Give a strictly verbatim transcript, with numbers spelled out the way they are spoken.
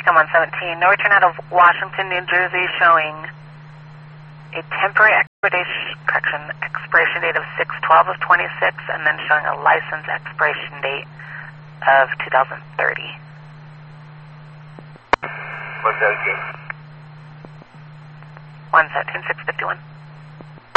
Ecom one seventeen, no return out of Washington, New Jersey, showing a temporary expiration, correction, expiration date of six twelve of twenty-six, and then showing a license expiration date of two thousand thirty. one seventeen. one seventeen, six fifty-one.